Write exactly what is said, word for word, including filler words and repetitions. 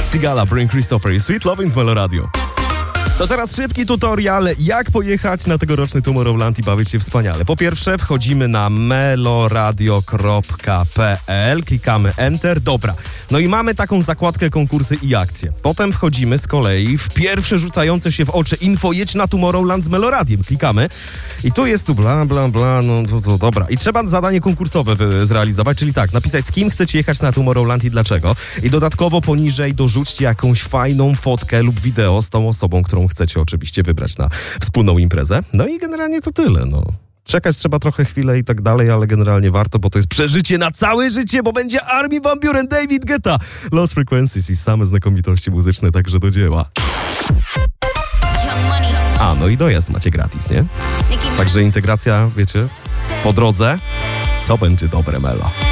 Sigala, Bring Christopher i Sweet Loving w Melo Radio. To teraz szybki tutorial, jak pojechać na tegoroczny Tomorrowland i bawić się wspaniale. Po pierwsze, wchodzimy na meloradio kropka p l, klikamy Enter, dobra. No i mamy taką zakładkę konkursy i akcje. Potem wchodzimy z kolei w pierwsze rzucające się w oczy info, jedź na Tomorrowland z Meloradiem. Klikamy i tu jest tu bla, bla, bla, no to, to dobra. I trzeba zadanie konkursowe wy, zrealizować, czyli tak, napisać z kim chcecie jechać na Tomorrowland i dlaczego. I dodatkowo poniżej dorzućcie jakąś fajną fotkę lub wideo z tą osobą, którą chcecie oczywiście wybrać na wspólną imprezę. No i generalnie to tyle, no. Czekać trzeba trochę chwilę i tak dalej, ale generalnie warto, bo to jest przeżycie na całe życie, bo będzie Armin van Buuren, David Guetta, Lost Frequencies i same znakomitości muzyczne, także do dzieła. A, no i dojazd macie gratis, nie? Także integracja, wiecie, po drodze, to będzie dobre melo.